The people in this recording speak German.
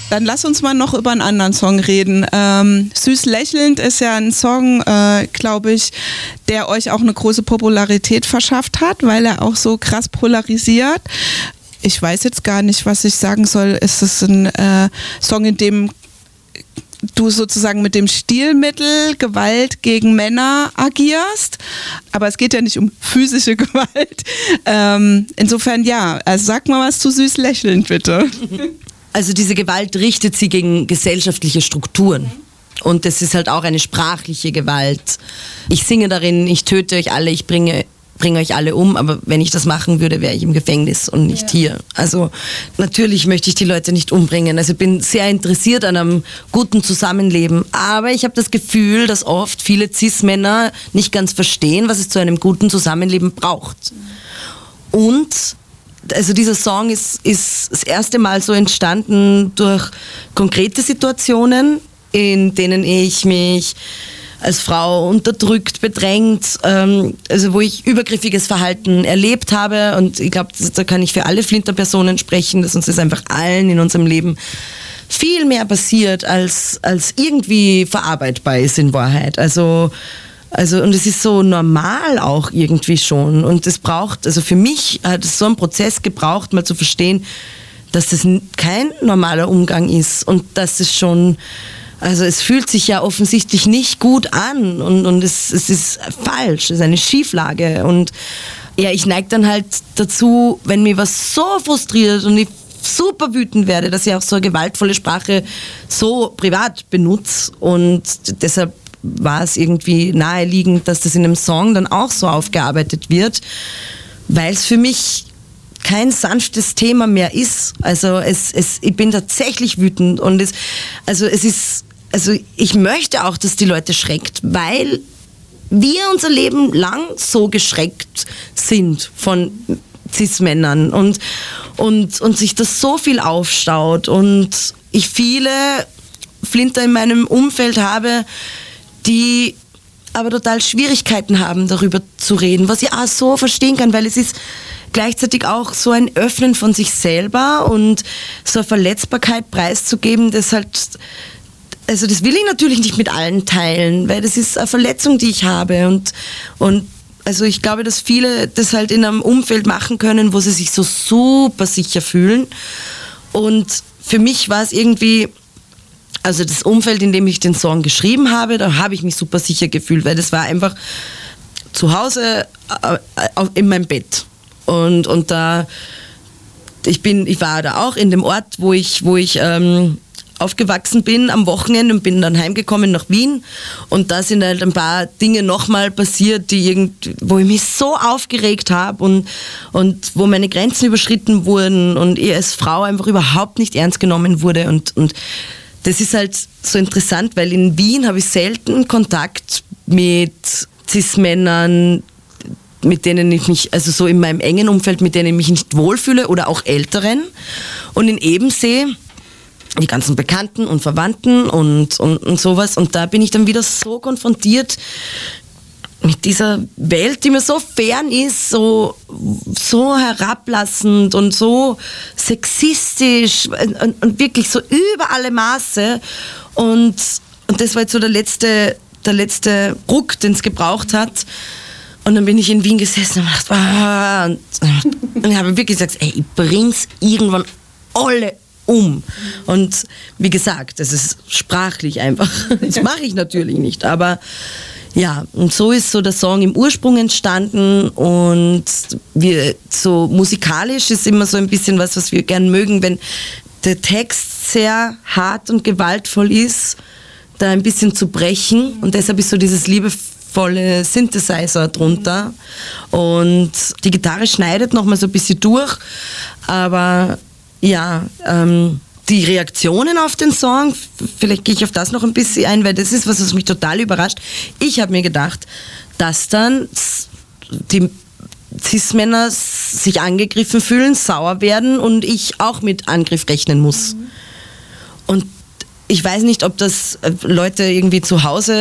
Dann lass uns mal noch über einen anderen Song reden. Süß lächelnd ist ja ein Song, glaube ich, der euch auch eine große Popularität verschafft hat, weil er auch so krass polarisiert. Ich weiß jetzt gar nicht, was ich sagen soll. Ist es ein Song, in dem du sozusagen mit dem Stilmittel Gewalt gegen Männer agierst, aber es geht ja nicht um physische Gewalt. Insofern ja, also sag mal was zu Süß lächelnd, bitte. Also diese Gewalt richtet sie gegen gesellschaftliche Strukturen. Und das ist halt auch eine sprachliche Gewalt. Ich singe darin, ich töte euch alle, ich bringe euch alle um, aber wenn ich das machen würde, wäre ich im Gefängnis und nicht hier. Also natürlich möchte ich die Leute nicht umbringen. Also ich bin sehr interessiert an einem guten Zusammenleben, aber ich habe das Gefühl, dass oft viele Cis-Männer nicht ganz verstehen, was es zu einem guten Zusammenleben braucht. Und also dieser Song ist das erste Mal so entstanden durch konkrete Situationen, in denen ich mich als Frau unterdrückt, bedrängt, also wo ich übergriffiges Verhalten erlebt habe, und ich glaube, da kann ich für alle Flinter-Personen sprechen, dass uns das einfach allen in unserem Leben viel mehr passiert, als irgendwie verarbeitbar ist in Wahrheit. Also und es ist so normal auch irgendwie schon, und es braucht, also für mich hat es so einen Prozess gebraucht, mal zu verstehen, dass das kein normaler Umgang ist und dass es schon, also es fühlt sich ja offensichtlich nicht gut an, und es ist falsch, es ist eine Schieflage, und ja, ich neige dann halt dazu, wenn mir was so frustriert und ich super wütend werde, dass ich auch so eine gewaltvolle Sprache so privat benutze, und deshalb war es irgendwie naheliegend, dass das in einem Song dann auch so aufgearbeitet wird, weil es für mich kein sanftes Thema mehr ist. Also ich bin tatsächlich wütend, und ich möchte auch, dass die Leute schreckt, weil wir unser Leben lang so geschreckt sind von Cis-Männern und sich das so viel aufstaut, und ich viele Flinter in meinem Umfeld habe, die aber total Schwierigkeiten haben, darüber zu reden, was ich auch so verstehen kann, weil es ist gleichzeitig auch so ein Öffnen von sich selber und so eine Verletzbarkeit preiszugeben, das halt, also das will ich natürlich nicht mit allen teilen, weil das ist eine Verletzung, die ich habe, und also ich glaube, dass viele das halt in einem Umfeld machen können, wo sie sich so super sicher fühlen, und für mich war es irgendwie, also das Umfeld, in dem ich den Song geschrieben habe, da habe ich mich super sicher gefühlt, weil das war einfach zu Hause in meinem Bett. Und da, ich war da auch in dem Ort, wo ich aufgewachsen bin am Wochenende, und bin dann heimgekommen nach Wien, und da sind halt ein paar Dinge nochmal passiert, wo ich mich so aufgeregt habe und wo meine Grenzen überschritten wurden und ich als Frau einfach überhaupt nicht ernst genommen wurde, und das ist halt so interessant, weil in Wien habe ich selten Kontakt mit Cis-Männern, mit denen ich mich, also so in meinem engen Umfeld, mit denen ich mich nicht wohlfühle, oder auch Älteren. Und in Ebensee die ganzen Bekannten und Verwandten und sowas. Und da bin ich dann wieder so konfrontiert mit dieser Welt, die mir so fern ist, so herablassend und so sexistisch und wirklich so über alle Maße. Und das war jetzt so der letzte Ruck, den es gebraucht hat. Und dann bin ich in Wien gesessen und dachte, und ich habe wirklich gesagt, ey, ich bring's irgendwann alle um. Und wie gesagt, das ist sprachlich einfach. Das mache ich natürlich nicht, aber ja, und so ist so der Song im Ursprung entstanden, und so musikalisch ist immer so ein bisschen was wir gern mögen, wenn der Text sehr hart und gewaltvoll ist, da ein bisschen zu brechen, und deshalb ist so dieses liebevolle Synthesizer drunter, und die Gitarre schneidet nochmal so ein bisschen durch, aber ja, die Reaktionen auf den Song, vielleicht gehe ich auf das noch ein bisschen ein, weil das ist was mich total überrascht. Ich habe mir gedacht, dass dann die Cis-Männer sich angegriffen fühlen, sauer werden und ich auch mit Angriff rechnen muss. Und ich weiß nicht, ob das Leute irgendwie zu Hause